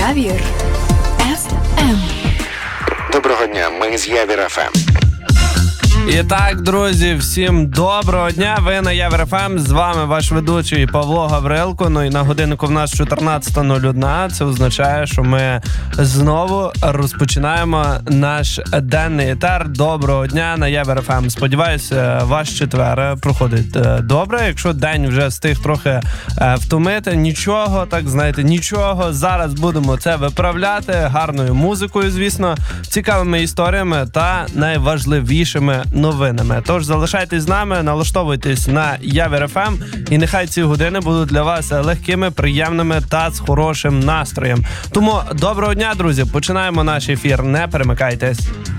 Явір FM. Доброго дня, ми з Явір FM. І так, друзі, всім доброго дня. Ви на Явір ФМ, з вами ваш ведучий Павло Гаврилко. Ну і на годиннику в нас 14:01. Це означає, що ми знову розпочинаємо наш денний етер. Доброго дня на Явір ФМ. Сподіваюся, ваш четвер проходить добре. Якщо день вже встиг трохи втомити, нічого, так знаєте, нічого. Зараз будемо це виправляти гарною музикою, звісно, цікавими історіями та найважливішими новинами. Тож залишайтесь з нами, налаштовуйтесь на Явір ФМ, і нехай ці години будуть для вас легкими, приємними та з хорошим настроєм. Тому доброго дня, друзі, починаємо наш ефір, не перемикайтесь.